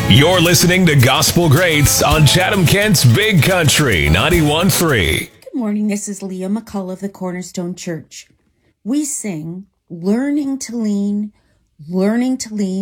You're listening to Gospel Greats on Chatham-Kent's Big Country 91.3. Good morning, this is Leah McCullough of the Cornerstone Church. We sing, learning to lean, I'm learning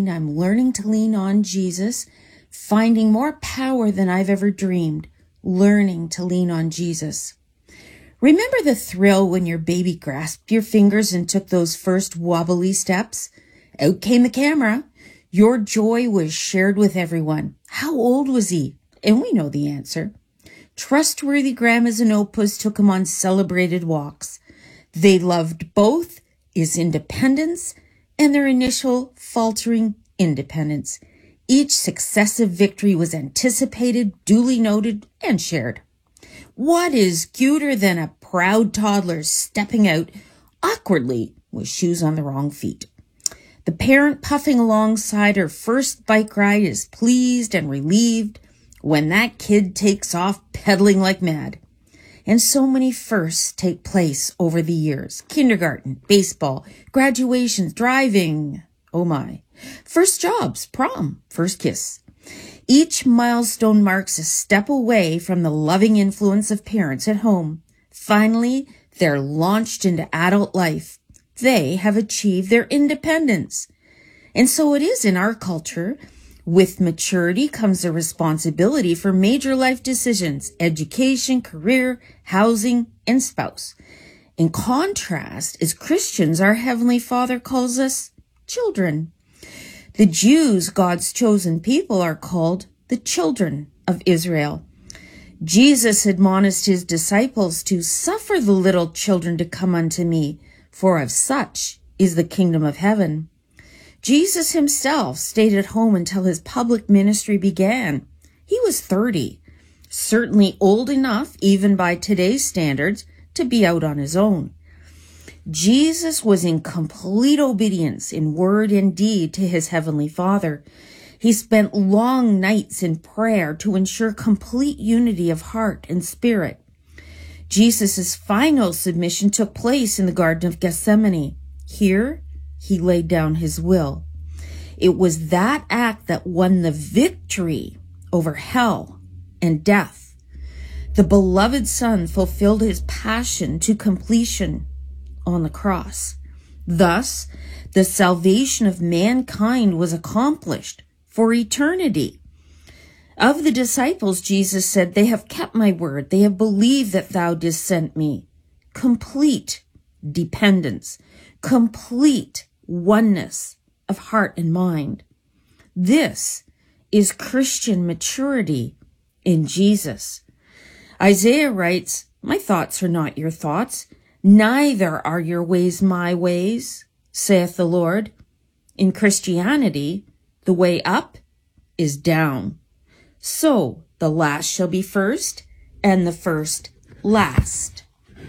to lean on Jesus, finding more power than I've ever dreamed, learning to lean on Jesus. Remember the thrill when your baby grasped your fingers and took those first wobbly steps? Out came the camera. Your joy was shared with everyone. How old was he? And we know the answer. Trustworthy grandmas and opas took him on celebrated walks. They loved both his independence and their initial faltering independence. Each successive victory was anticipated, duly noted, and shared. What is cuter than a proud toddler stepping out awkwardly with shoes on the wrong feet? The parent puffing alongside her first bike ride is pleased and relieved when that kid takes off pedaling like mad. And so many firsts take place over the years. Kindergarten, baseball, graduations, driving. Oh my. First jobs, prom, first kiss. Each milestone marks a step away from the loving influence of parents at home. Finally, they're launched into adult life. They have achieved their independence. And so it is in our culture. With maturity comes the responsibility for major life decisions, education, career, housing, and spouse. In contrast, as Christians, our Heavenly Father calls us children. The Jews, God's chosen people, are called the children of Israel. Jesus admonished his disciples to suffer the little children to come unto me, for of such is the kingdom of heaven. Jesus himself stayed at home until his public ministry began. He was 30, certainly old enough, even by today's standards, to be out on his own. Jesus was in complete obedience in word and deed to his Heavenly Father. He spent long nights in prayer to ensure complete unity of heart and spirit. Jesus' final submission took place in the Garden of Gethsemane. Here, he laid down his will. It was that act that won the victory over hell and death. The beloved Son fulfilled his passion to completion on the cross. Thus, the salvation of mankind was accomplished for eternity. Of the disciples, Jesus said, "They have kept my word. They have believed that thou didst send me." Complete dependence, complete oneness of heart and mind. This is Christian maturity in Jesus. Isaiah writes, "My thoughts are not your thoughts, neither are your ways my ways, saith the Lord." In Christianity, the way up is down. So the last shall be first, and the first last.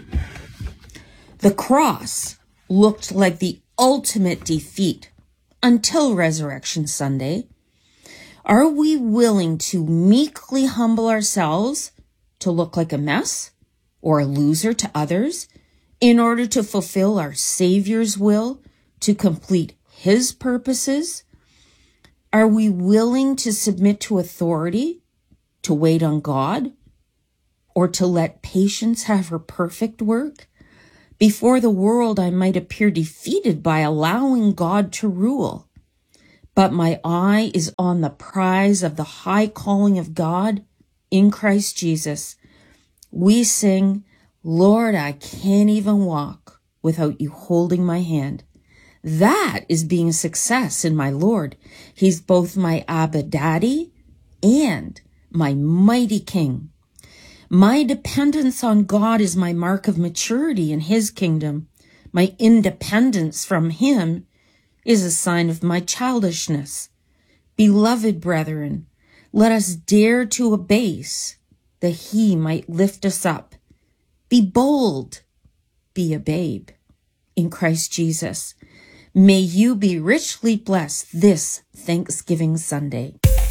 The cross looked like the ultimate defeat until Resurrection Sunday. Are we willing to meekly humble ourselves to look like a mess or a loser to others in order to fulfill our Savior's will, to complete his purposes? Are we willing to submit to authority, to wait on God, or to let patience have her perfect work? Before the world, I might appear defeated by allowing God to rule. But my eye is on the prize of the high calling of God in Christ Jesus. We sing, "Lord, I can't even walk without you holding my hand." That is being a success in my Lord. He's both my Abba Daddy and my mighty King. My dependence on God is my mark of maturity in his kingdom. My independence from him is a sign of my childishness. Beloved brethren, let us dare to abase, that he might lift us up. Be bold, be a babe in Christ Jesus. May you be richly blessed this Thanksgiving Sunday.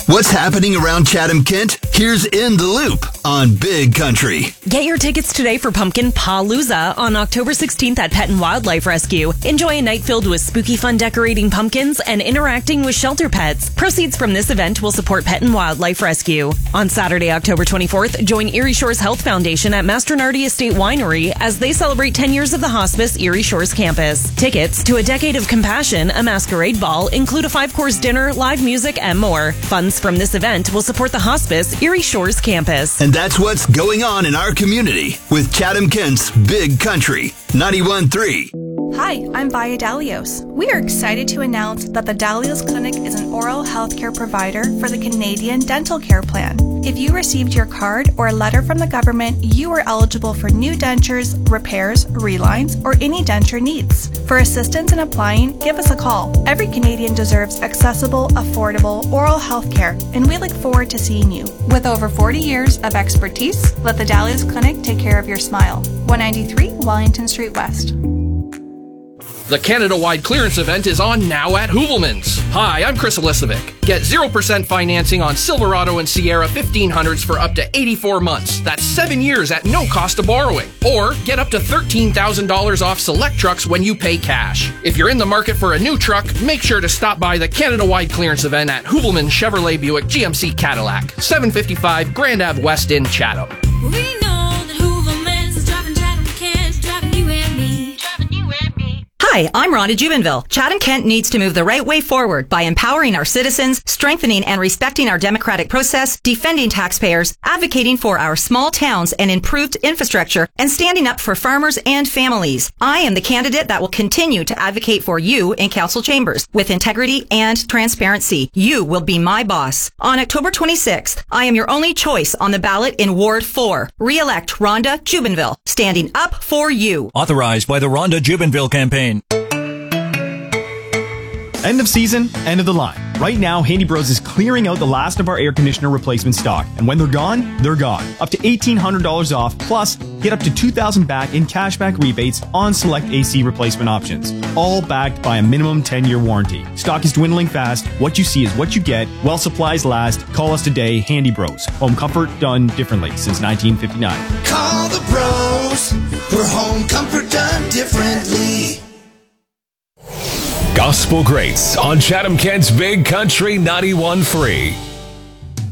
What's happening around Chatham-Kent? Here's In the Loop on Big Country. Get your tickets today for Pumpkin Palooza on October 16th at Pet and Wildlife Rescue. Enjoy a night filled with spooky fun decorating pumpkins and interacting with shelter pets. Proceeds from this event will support Pet and Wildlife Rescue. On Saturday, October 24th, join Erie Shores Health Foundation at Mastronardi Estate Winery as they celebrate 10 years of the hospice Erie Shores campus. Tickets to A Decade of Compassion, a masquerade ball, include a 5-course dinner, live music, and more. Funds from this event will support the hospice Erie Shores campus. And that's what's going on in our community with Chatham-Kent's Big Country 91.3. Hi, I'm Vaya Dalios. We are excited to announce that the Dalios Clinic is an oral health care provider for the Canadian Dental Care Plan. If you received your card or a letter from the government, you are eligible for new dentures, repairs, relines, or any denture needs. For assistance in applying, give us a call. Every Canadian deserves accessible, affordable oral health care, and we look forward to seeing you. With over 40 years of expertise, let the Dalios Clinic take care of your smile. 193 Wellington Street West. The Canada-wide clearance event is on now at Hoovelmans. Hi, I'm Chris Elisovic. Get 0% financing on Silverado and Sierra 1500s for up to 84 months. That's 7 years at no cost of borrowing. Or get up to $13,000 off select trucks when you pay cash. If you're in the market for a new truck, make sure to stop by the Canada-wide clearance event at Hoovelmans Chevrolet Buick GMC Cadillac, 755 Grand Ave West in Chatham. We know that Hoovelmans is driving Chatham-Kent, driving you and me, driving you and me. Hi, I'm Rhonda Jubenville. Chatham-Kent needs to move the right way forward by empowering our citizens, strengthening and respecting our democratic process, defending taxpayers, advocating for our small towns and improved infrastructure, and standing up for farmers and families. I am the candidate that will continue to advocate for you in council chambers with integrity and transparency. You will be my boss. On October 26th, I am your only choice on the ballot in Ward 4. Re-elect Rhonda Jubenville, standing up for you. Authorized by the Rhonda Jubenville campaign. End of season, end of the line. Right now, Handy Bros is clearing out the last of our air conditioner replacement stock. And when they're gone, they're gone. Up to $1,800 off, plus get up to $2,000 back in cashback rebates on select AC replacement options. All backed by a minimum 10-year warranty. Stock is dwindling fast. What you see is what you get. While supplies last, call us today, Handy Bros. Home comfort done differently since 1959. Call the bros for home comfort done differently. Gospel Greats on Chatham-Kent's Big Country 91.3.